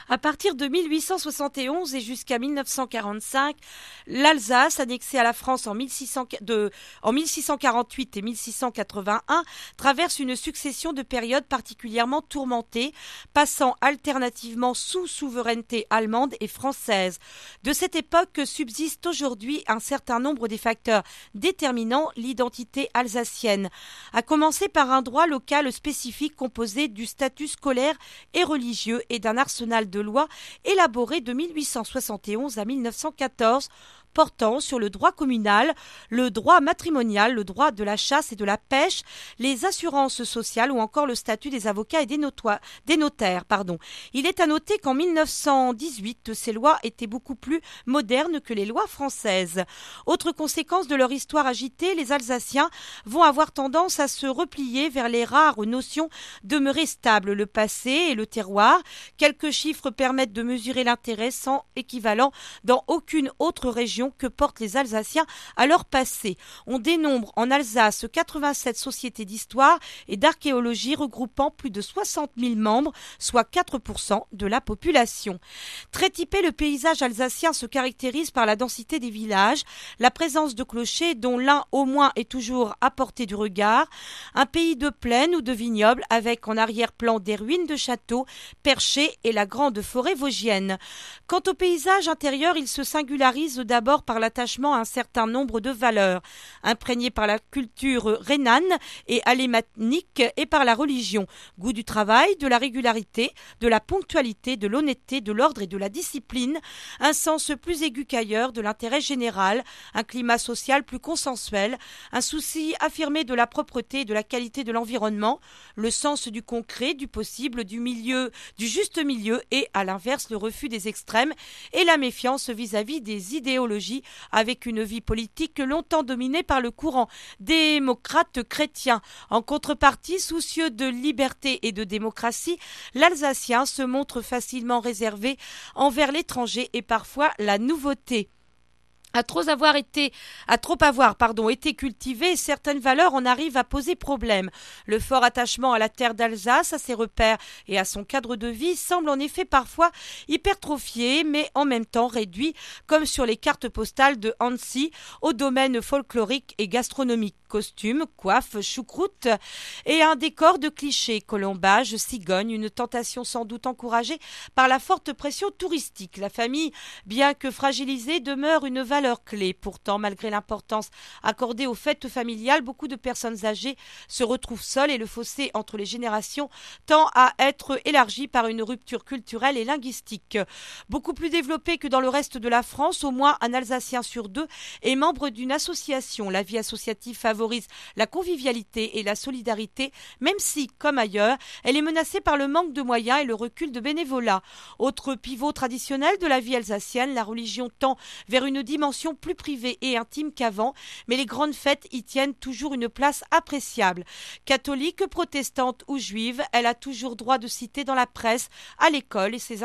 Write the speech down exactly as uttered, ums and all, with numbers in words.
À partir de mille huit cent soixante et onze et jusqu'à mille neuf cent quarante-cinq, l'Alsace, annexée à la France en, mille six cents de, en mille six cent quarante-huit et mille six cent quatre-vingt-un, traverse une succession de périodes particulièrement tourmentées, passant alternativement sous souveraineté allemande et française. De cette époque subsiste aujourd'hui un certain nombre des facteurs déterminant l'identité alsacienne, à commencer par un droit local spécifique composé du statut scolaire et religieux et d'un arsenal de lois élaborées de mille huit cent soixante et onze à mille neuf cent quatorze, portant sur le droit communal, le droit matrimonial, le droit de la chasse et de la pêche, les assurances sociales ou encore le statut des avocats et des, notoires, des notaires. Pardon. Il est à noter qu'en mille neuf cent dix-huit, ces lois étaient beaucoup plus modernes que les lois françaises. Autre conséquence de leur histoire agitée, les Alsaciens vont avoir tendance à se replier vers les rares notions demeurées stables, le passé et le terroir. Quelques chiffres permettent de mesurer l'intérêt sans équivalent dans aucune autre région que portent les Alsaciens à leur passé. On dénombre en Alsace quatre-vingt-sept sociétés d'histoire et d'archéologie regroupant plus de soixante mille membres, soit quatre pour cent de la population. Très typé, le paysage alsacien se caractérise par la densité des villages, la présence de clochers dont l'un au moins est toujours à portée du regard, un pays de plaine ou de vignobles avec en arrière-plan des ruines de châteaux, perchés et la grande forêt vosgienne. Quant au paysage intérieur, il se singularise d'abord par l'attachement à un certain nombre de valeurs, imprégnées par la culture rhénane et alémanique et par la religion, goût du travail, de la régularité, de la ponctualité, de l'honnêteté, de l'ordre et de la discipline, un sens plus aigu qu'ailleurs de l'intérêt général, un climat social plus consensuel, un souci affirmé de la propreté et de la qualité de l'environnement, le sens du concret, du possible, du milieu, du juste milieu et, à l'inverse, le refus des extrêmes et la méfiance vis-à-vis des idéologies, avec une vie politique longtemps dominée par le courant démocrate chrétien. En contrepartie, soucieux de liberté et de démocratie, l'Alsacien se montre facilement réservé envers l'étranger et parfois la nouveauté. À trop avoir été, à trop avoir, pardon, été cultivées, certaines valeurs en arrivent à poser problème. Le fort attachement à la terre d'Alsace, à ses repères et à son cadre de vie semble en effet parfois hypertrophié, mais en même temps réduit, comme sur les cartes postales de Annecy, au domaine folklorique et gastronomique. Costumes, coiffes, choucroute et un décor de clichés, colombage, cigogne, une tentation sans doute encouragée par la forte pression touristique. La famille, bien que fragilisée, demeure une valeur clé. Pourtant, malgré l'importance accordée aux fêtes familiales, beaucoup de personnes âgées se retrouvent seules et le fossé entre les générations tend à être élargi par une rupture culturelle et linguistique. Beaucoup plus développée que dans le reste de la France, au moins un Alsacien sur deux est membre d'une association. La vie associative favorise la convivialité et la solidarité, même si, comme ailleurs, elle est menacée par le manque de moyens et le recul de bénévolat. Autre pivot traditionnel de la vie alsacienne, la religion tend vers une dimension plus privée et intime qu'avant, mais les grandes fêtes y tiennent toujours une place appréciable. Catholique, protestante ou juive, elle a toujours droit de citer dans la presse, à l'école et ses